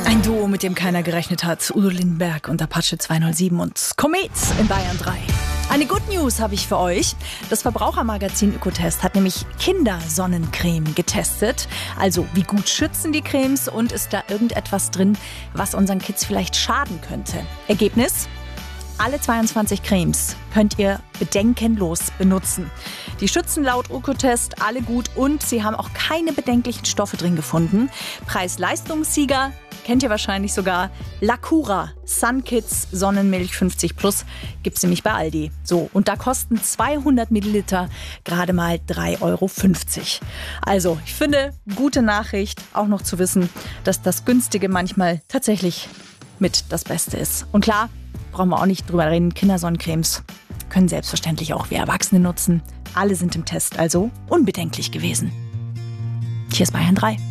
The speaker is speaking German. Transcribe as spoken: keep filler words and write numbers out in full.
Ein Duo, mit dem keiner gerechnet hat. Udo Lindenberg und Apache zweihundertsieben und Komet in Bayern drei. Eine Good News habe ich für euch. Das Verbrauchermagazin Ökotest hat nämlich Kindersonnencreme getestet. Also, wie gut schützen die Cremes und ist da irgendetwas drin, was unseren Kids vielleicht schaden könnte? Ergebnis? Alle zweiundzwanzig Cremes könnt ihr bedenkenlos benutzen. Die schützen laut Ökotest alle gut und sie haben auch keine bedenklichen Stoffe drin gefunden. Preis-Leistungssieger kennt ihr wahrscheinlich sogar. Lacura Sunkids Sonnenmilch fünfzig plus gibt's nämlich bei Aldi. So, und da kosten zweihundert Milliliter gerade mal drei Euro fünfzig. Also, ich finde, gute Nachricht, auch noch zu wissen, dass das Günstige manchmal tatsächlich mit das Beste ist. Und klar, brauchen wir auch nicht drüber reden, Kindersonnencremes können selbstverständlich auch wir Erwachsene nutzen. Alle sind im Test also unbedenklich gewesen. Hier ist Bayern drei.